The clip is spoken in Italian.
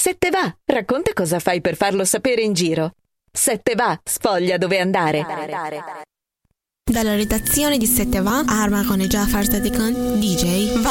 Sette va, racconta cosa fai per farlo sapere in giro. Sette va, sfoglia dove andare. Dalla redazione di Sette va, Arma con Jafar Sadikan, DJ